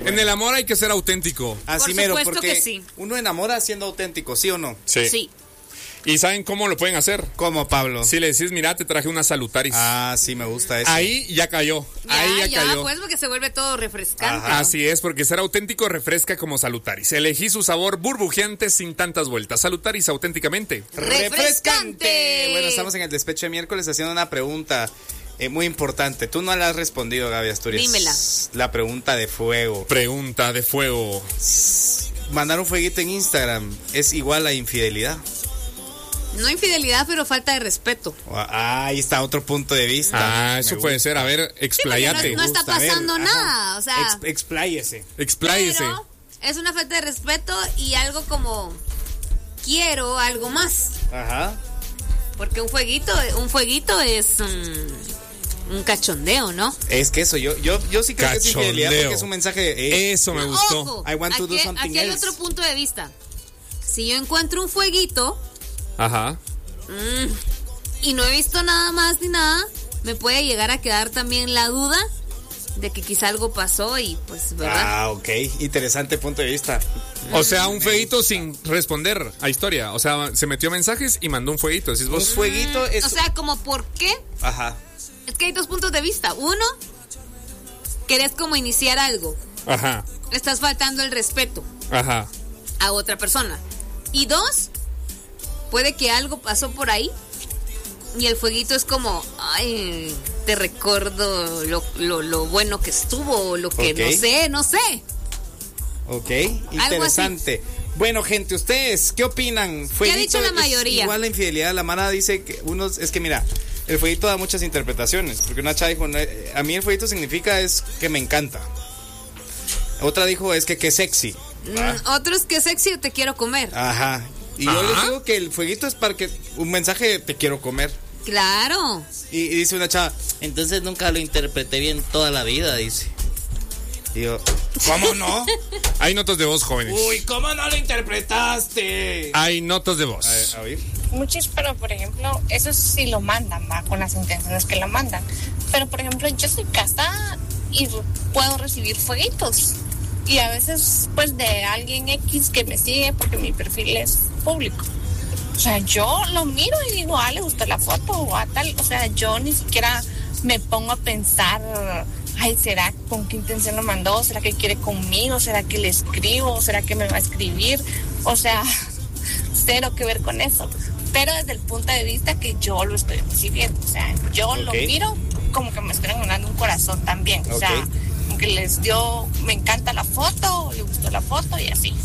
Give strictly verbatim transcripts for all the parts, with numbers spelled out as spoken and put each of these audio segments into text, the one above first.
En el amor hay que ser auténtico. Así Por mero, supuesto porque que sí. uno enamora siendo auténtico, ¿sí o no? Sí. Sí. ¿Y saben cómo lo pueden hacer? ¿Cómo, Pablo? Si le decís, mira, te traje una Salutaris. Ah, sí, me gusta eso. Ahí ya cayó. Ya, Ahí ya, ya, cayó. pues porque se vuelve todo refrescante. Ajá. Así es, porque ser auténtico refresca como Salutaris. Elegí su sabor burbujeante sin tantas vueltas. Salutaris auténticamente. ¡Refrescante! Bueno, estamos en el despecho de miércoles haciendo una pregunta eh, muy importante. Tú no la has respondido, Gaby Asturias. Dímela. La pregunta de fuego. Pregunta de fuego. Mandar un fueguito en Instagram es igual a infidelidad. No infidelidad, pero falta de respeto. Ah, ahí está otro punto de vista. Ah, Me eso gusta. puede ser. A ver, Sí, porque expláyate. no, no está gusta, a ver, pasando ajá. nada. O sea, Ex- expláyese. Expláyese. pero es una falta de respeto y algo como quiero algo más. Ajá. Porque un fueguito, un fueguito es um, un cachondeo, ¿no? Es que eso, yo, yo, yo sí creo que es infidelidad Cachondeo. porque es un mensaje de, hey, Eso me No, gustó. ojo, I want to aquí, do something aquí hay else. otro punto de vista. Si yo encuentro un fueguito Ajá. mm, y no he visto nada más ni nada, me puede llegar a quedar también la duda de que quizá algo pasó y pues, ¿verdad? Ah, ok. Interesante punto de vista. O sea, un fueguito sin responder a historia. O sea, se metió mensajes y mandó un fueguito. Decís Un vos. fueguito es... O sea, como ¿por qué? Ajá. Es que hay dos puntos de vista. Uno, querés como iniciar algo. Ajá. Le estás faltando el respeto Ajá. a otra persona. Y dos, puede que algo pasó por ahí y el fueguito es como, ay, te recuerdo lo, lo, lo bueno que estuvo, lo que Ok. no sé, no sé. Ok, interesante. Bueno, gente, ¿ustedes qué opinan? ¿Qué ha dicho la es mayoría? Igual la infidelidad. La Mara dice que unos... Es que mira, el fueguito da muchas interpretaciones. Porque una chava dijo, no, eh, a mí el fueguito significa es que me encanta. Otra dijo, es que qué sexy. Mm, otro es que sexy, te quiero comer. Ajá. Y yo Ajá. les digo que el fueguito es para que... Un mensaje de te quiero comer. Claro. Y, y dice una chava, entonces nunca lo interpreté bien toda la vida, dice. Y yo, ¿cómo no? Hay notas de voz, jóvenes. Uy, ¿cómo no lo interpretaste? Hay notas de voz. A ver, a ver. Muchos, pero por ejemplo, eso sí lo mandan, va, con las intenciones que lo mandan. Pero por ejemplo, yo soy casada y puedo recibir fueguitos. Y a veces, pues, de alguien X que me sigue porque mi perfil es público. O sea, yo lo miro y digo, ah, le gustó la foto o a tal. O sea, yo ni siquiera me pongo a pensar, ay, ¿será con qué intención lo mandó? ¿Será que quiere conmigo? ¿Será que le escribo? ¿Será que me va a escribir? O sea, cero que ver con eso. Pero desde el punto de vista que yo lo estoy recibiendo. O sea, yo Ok. lo miro como que me estoy mandando un corazón también. O Ok. sea, como que les dio, me encanta la foto, le gustó la foto y así.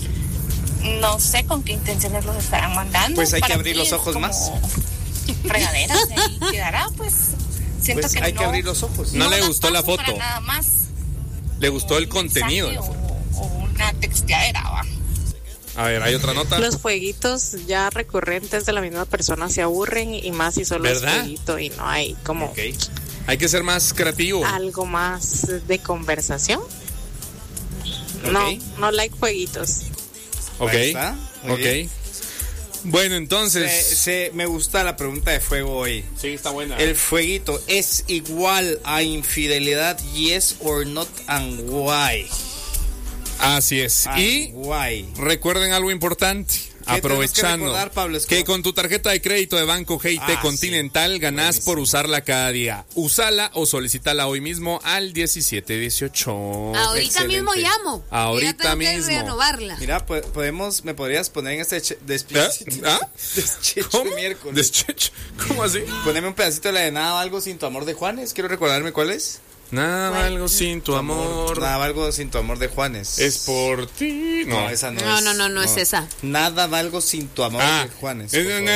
No sé con qué intenciones los estarán mandando. Pues hay que Para abrir mí los es ojos como más. Fregaderas, ahí quedará, pues. Siento Pues que hay no, que abrir los ojos. No le da gustó la paso para foto. nada más. Le gustó el Un contenido. mensaje O, o una texteadera, va. A ver, hay otra nota. Los fueguitos ya recurrentes de la misma persona se aburren y más si solo ¿Verdad? es fueguito y no hay como Ok. Hay que ser más creativo. algo más de conversación. Ok. No, no like fueguitos. Ok. Ahí está. Muy Ok. bien. Bueno, Se- entonces. se- me gusta la pregunta de fuego hoy. Sí, está buena. El fueguito es igual a infidelidad, yes or not, and why. Así es. And Y why. recuerden algo importante. tenemos que Aprovechando recordar, Pablo Escobar? que con tu tarjeta de crédito de Banco G I T Ah, Continental sí. ganás Buenísimo. por usarla cada día. Usala o solicítala hoy mismo al diecisiete dieciocho. Ahorita excelente. mismo llamo. Ahorita Ya tengo que mismo. renovarla. Mira, po- podemos, me podrías poner en este che- ¿Eh? despiche- ¿Ah? deschicho ¿Cómo? miércoles. Deschecho. ¿Cómo así? Poneme un pedacito de la de Nada Algo Sin Tu Amor de Juanes. Quiero recordarme cuál es. Nada ¿Cuál? algo sin tu amor. Nada Algo Sin Tu Amor de Juanes. Es por ti. No, No, esa no, No, es. no, no, no es esa. Nada Valgo Sin Tu Amor Ah, de Juanes. es- por favor.